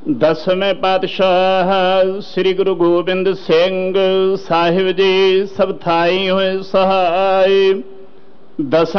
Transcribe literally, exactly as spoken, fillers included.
दसवें पातशाह श्री गुरु गोबिंद सिंह साहिब जी सब थाई हुए सहाय। दस